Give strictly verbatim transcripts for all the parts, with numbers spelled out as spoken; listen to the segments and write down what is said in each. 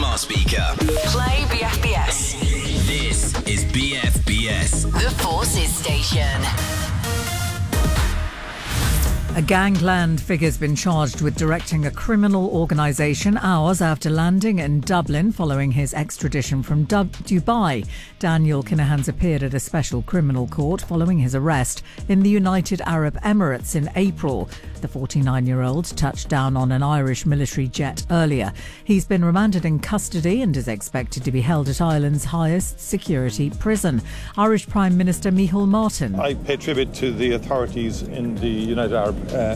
smart speaker. Play B F B S. This is B F B S. The Forces Station. A gangland figure's been charged with directing a criminal organisation hours after landing in Dublin following his extradition from Dub- Dubai. Daniel Kinahan's appeared at a special criminal court following his arrest in the United Arab Emirates in April. The forty-nine-year-old touched down on an Irish military jet earlier. He's been remanded in custody and is expected to be held at Ireland's highest security prison. Irish Prime Minister Micheál Martin. I pay tribute to the authorities in the United Arab,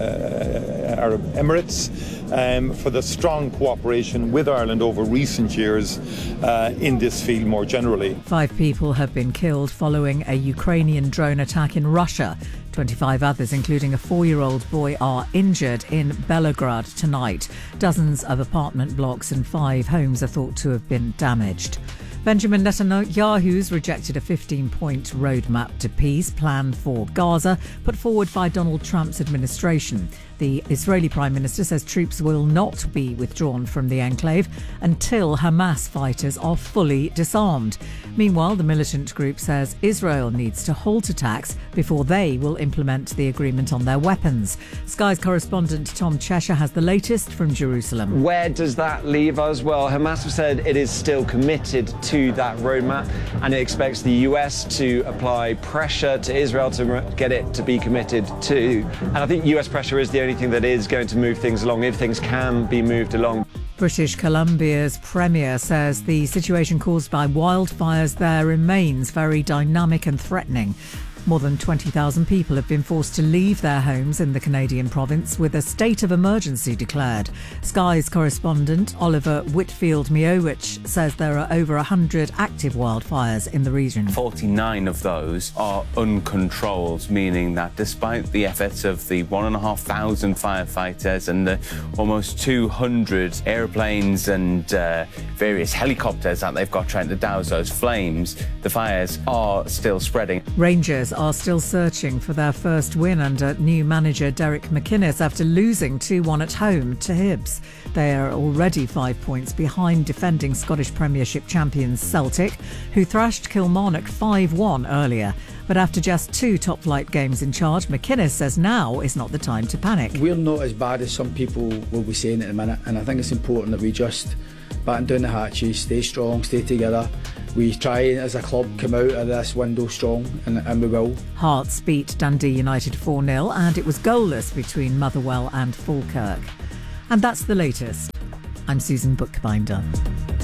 uh, Arab Emirates um, for the strong cooperation with Ireland over recent years uh, in this field more generally. Five people have been killed following a Ukrainian drone attack in Russia. twenty-five others, including a four-year-old boy, are injured in Belgrade tonight. Dozens of apartment blocks and five homes are thought to have been damaged. Benjamin Netanyahu's rejected a fifteen-point roadmap to peace plan for Gaza put forward by Donald Trump's administration. The Israeli Prime Minister says troops will not be withdrawn from the enclave until Hamas fighters are fully disarmed. Meanwhile, the militant group says Israel needs to halt attacks before they will implement the agreement on their weapons. Sky's correspondent Tom Cheshire has the latest from Jerusalem. Where does that leave us? Well, Hamas have said it is still committed to that roadmap and it expects the U S to apply pressure to Israel to get it to be committed to. And I think U S pressure is the only thing that is going to move things along, if things can be moved along. British Columbia's Premier says the situation caused by wildfires there remains very dynamic and threatening. More than twenty thousand people have been forced to leave their homes in the Canadian province with a state of emergency declared. Sky's correspondent Oliver Whitfield-Miowicz says there are over one hundred active wildfires in the region. forty-nine of those are uncontrolled, meaning that despite the efforts of the one thousand five hundred firefighters and the almost two hundred airplanes and uh, various helicopters that they've got trying to douse those flames, the fires are still spreading. Rangers are still searching for their first win under new manager Derek McInnes after losing two one at home to Hibs. They are already five points behind defending Scottish Premiership champions Celtic, who thrashed Kilmarnock five one earlier. But after just two top-flight games in charge, McInnes says now is not the time to panic. We're not as bad as some people will be saying at the minute, and I think it's important that we just batten down the hatches, stay strong, stay together. We try as a club come out of this window strong, and, and we will. Hearts beat Dundee United four nil and it was goalless between Motherwell and Falkirk. And that's the latest. I'm Susan Bookbinder.